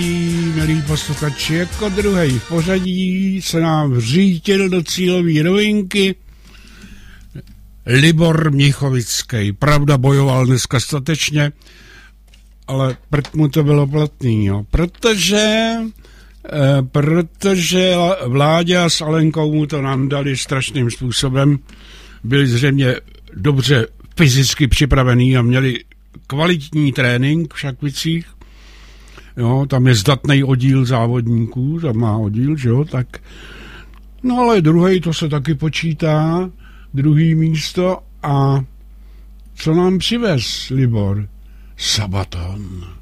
Milí posluchači, jako druhý v pořadí se nám vřítil do cílové rovinky Libor Mnichovický. Pravda, bojoval dneska statečně, ale prd mu to bylo platný, jo. Protože Vláďa s Alenkou mu to nandali strašným způsobem. Byli zřejmě dobře fyzicky připravený a měli kvalitní trénink v Šakvicích. Jo, tam je zdatný oddíl závodníků, tam má oddíl, že jo, tak. No ale druhý, to se taky počítá, druhý místo a co nám přivez Libor? Sabaton.